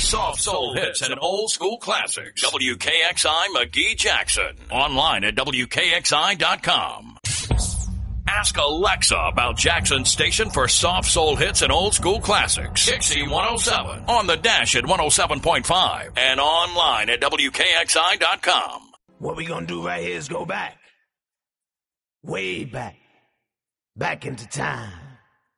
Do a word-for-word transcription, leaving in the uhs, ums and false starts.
soft soul hits and old school classics. W K X I McGee Jackson. Online at W K X I dot com. Ask Alexa about Jackson's station for soft soul hits and old school classics. Dixie one oh seven. On the dash at one oh seven point five. And online at W K X I dot com. What we gonna do right here is go back. Way back. Back into time.